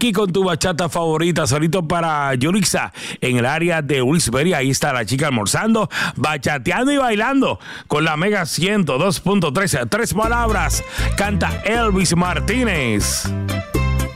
aquí con tu bachata favorita. Solito para Yurixa en el área de Wilkes-Barre. Ahí está la chica almorzando, bachateando y bailando con la Mega 102.13. Tres palabras. Canta Elvis Martínez.